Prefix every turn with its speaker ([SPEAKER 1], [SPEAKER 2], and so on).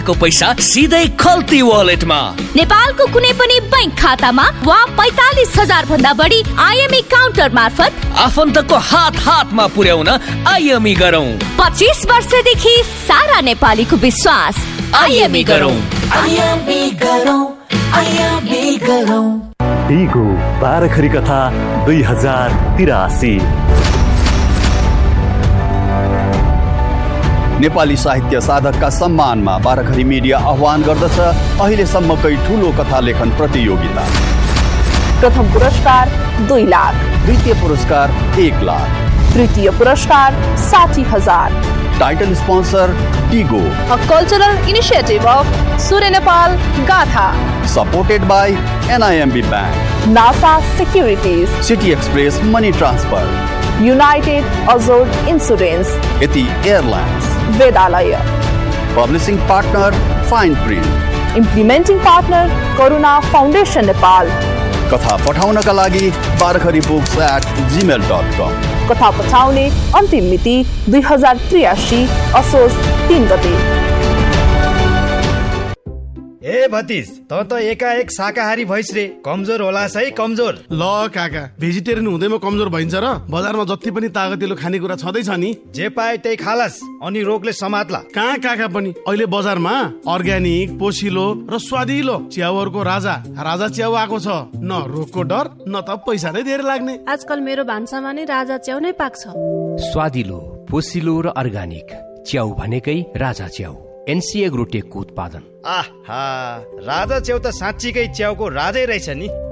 [SPEAKER 1] को पैसा सिधै खल्ती वालेटमा।
[SPEAKER 2] नेपालको कुनै पनि बैंक खातामा वा 45,000 भन्दा बढी आईएमई काउन्टर मार्फत
[SPEAKER 1] आफन्तको हातमा पुर्याउन आईएमई गरौँ।
[SPEAKER 2] 25 वर्षदेखि सारा नेपालीको विश्वास। आईएमई गरौँ।
[SPEAKER 3] टिगो बाराखरी कथा 2083।
[SPEAKER 4] नेपाली साहित्य साधकका सम्मानमा बाराखरी मिडिया आह्वान गर्दछ अहिलेसम्मकै ठूलो कथा लेखन प्रतियोगिता।
[SPEAKER 5] प्रथम पुरस्कार 2 लाख,
[SPEAKER 4] द्वितीय पुरस्कार 1 लाख,
[SPEAKER 5] तृतीय पुरस्कार 60,000।
[SPEAKER 4] Title sponsor Tigor,
[SPEAKER 5] a cultural initiative of सूर्य नेपाल गाथा,
[SPEAKER 4] supported by NIMB bank,
[SPEAKER 5] NASA securities,
[SPEAKER 4] city express money transfer,
[SPEAKER 5] United Azor insurance,
[SPEAKER 4] यति airlines,
[SPEAKER 5] वेदालय।
[SPEAKER 4] Publishing partner fine print,
[SPEAKER 5] implementing partner करुणा फाउन्डेसन नेपाल।
[SPEAKER 4] कथा पठाउनका लागि barakharibooks@gmail.com।
[SPEAKER 5] कथा पठाउने अन्तिम मिति 2083 असोज 3 गते।
[SPEAKER 6] ए भतिज, त एकाएक शाकाहारी भइस रे, कमजोर होलास है कमजोर।
[SPEAKER 7] ल काका, भेजिटेरियन हुँदैमा कमजोर भइन्छ र? बजारमा जति पनि तागतिलो खानेकुरा छँदैछ नि,
[SPEAKER 6] जे पाए त्यही खालास, अनि रोगले समात्ला।
[SPEAKER 7] कहाँ काका पनि अहिले बजारमा अर्ग्यानिक, पोसिलो र स्वादिलो च्याउहरूको राजा च्याउ आएको छ। न रोगको डर, न त पैसा नै धेरै लाग्ने।
[SPEAKER 8] आजकल मेरो भान्सामा नै राजा च्याउ नै पाक्छ।
[SPEAKER 9] स्वादिलो, पोसिलो र अर्ग्यानिक च्याउ भनेकै राजा च्याउ, NC एग्रोटेकको उत्पादन।
[SPEAKER 6] आहा, राजा च्याउ त साँच्चीकै च्याउको राजै रहेछ नि।